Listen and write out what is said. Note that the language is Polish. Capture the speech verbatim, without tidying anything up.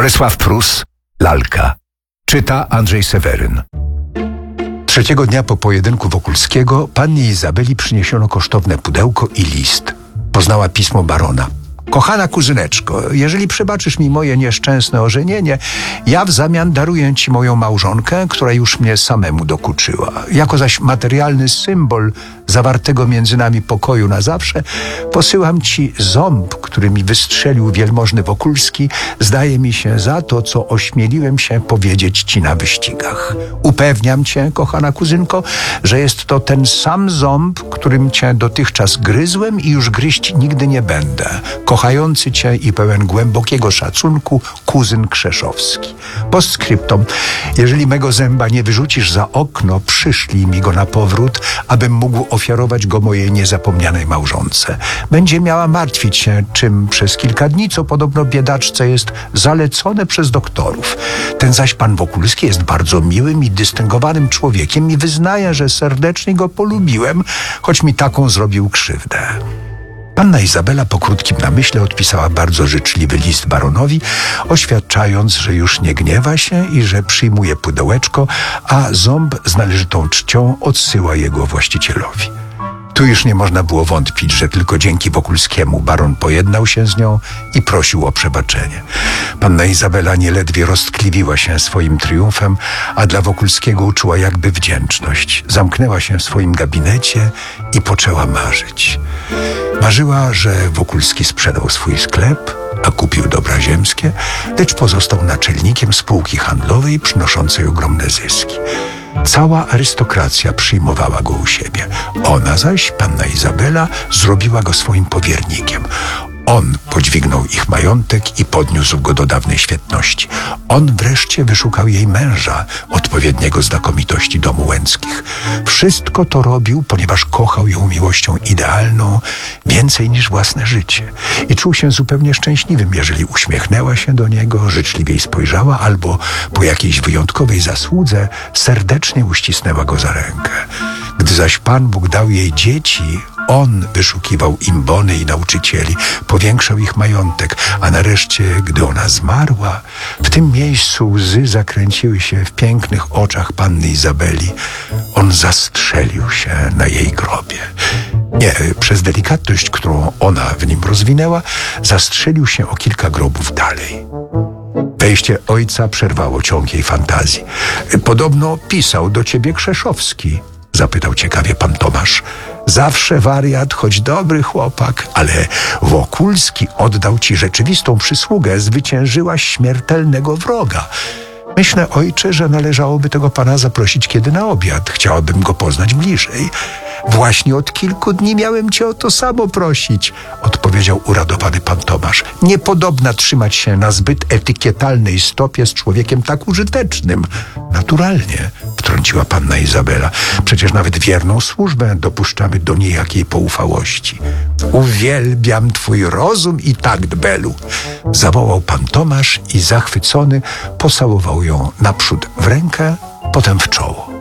Bolesław Prus, Lalka. Czyta Andrzej Seweryn. Trzeciego dnia po pojedynku Wokulskiego pannie Izabeli przyniesiono kosztowne pudełko i list. Poznała pismo barona. Kochana kuzyneczko, jeżeli przebaczysz mi moje nieszczęsne ożenienie, ja w zamian daruję ci moją małżonkę, która już mnie samemu dokuczyła. Jako zaś materialny symbol zawartego między nami pokoju na zawsze, posyłam ci ząb, który mi wystrzelił wielmożny Wokulski, zdaje mi się za to, co ośmieliłem się powiedzieć ci na wyścigach. Upewniam cię, kochana kuzynko, że jest to ten sam ząb, którym cię dotychczas gryzłem i już gryźć nigdy nie będę. Kochający cię i pełen głębokiego szacunku kuzyn Krzeszowski. Postscriptum. Jeżeli mego zęba nie wyrzucisz za okno, przyszlij mi go na powrót, abym mógł ofiarować go mojej niezapomnianej małżonce. Będzie miała martwić się czym przez kilka dni, co podobno biedaczce jest zalecone przez doktorów. Ten zaś pan Wokulski jest bardzo miłym i dystyngowanym człowiekiem i wyznaje, że serdecznie go polubiłem, choć mi taką zrobił krzywdę. Panna Izabela po krótkim namyśle odpisała bardzo życzliwy list baronowi, oświadczając, że już nie gniewa się i że przyjmuje pudełeczko, a ząb z należytą czcią odsyła jego właścicielowi. Tu już nie można było wątpić, że tylko dzięki Wokulskiemu baron pojednał się z nią i prosił o przebaczenie. Panna Izabela nieledwie roztkliwiła się swoim triumfem, a dla Wokulskiego uczuła jakby wdzięczność. Zamknęła się w swoim gabinecie i poczęła marzyć. Marzyła, że Wokulski sprzedał swój sklep, a kupił dobra ziemskie, lecz pozostał naczelnikiem spółki handlowej przynoszącej ogromne zyski. Cała arystokracja przyjmowała go u siebie. Ona zaś, panna Izabela, zrobiła go swoim powiernikiem. On podźwignął ich majątek i podniósł go do dawnej świetności. On wreszcie wyszukał jej męża, odpowiedniego znakomitości domu Łęckich. Wszystko to robił, ponieważ kochał ją miłością idealną, więcej niż własne życie. I czuł się zupełnie szczęśliwym, jeżeli uśmiechnęła się do niego, życzliwiej spojrzała, albo po jakiejś wyjątkowej zasłudze serdecznie uścisnęła go za rękę. Gdy zaś Pan Bóg dał jej dzieci, on wyszukiwał im bony i nauczycieli, powiększał ich majątek, a nareszcie, gdy ona zmarła, w tym miejscu łzy zakręciły się w pięknych oczach panny Izabeli. On zastrzelił się na jej grobie. Nie, przez delikatność, którą ona w nim rozwinęła, zastrzelił się o kilka grobów dalej. Wejście ojca przerwało ciąg jej fantazji. Podobno pisał do ciebie Krzeszowski, zapytał ciekawie pan Tomasz. Zawsze wariat, choć dobry chłopak, ale Wokulski oddał ci rzeczywistą przysługę, zwyciężyłaś śmiertelnego wroga. Myślę, ojcze, że należałoby tego pana zaprosić kiedy na obiad. Chciałabym go poznać bliżej. Właśnie od kilku dni miałem cię o to samo prosić, odpowiedział uradowany pan Tomasz. Niepodobna trzymać się na zbyt etykietalnej stopie z człowiekiem tak użytecznym. Naturalnie, wtrąciła panna Izabela. Przecież nawet wierną służbę dopuszczamy do niejakiej poufałości. Uwielbiam twój rozum i takt, Belu, zawołał pan Tomasz i zachwycony pocałował ją naprzód w rękę, potem w czoło.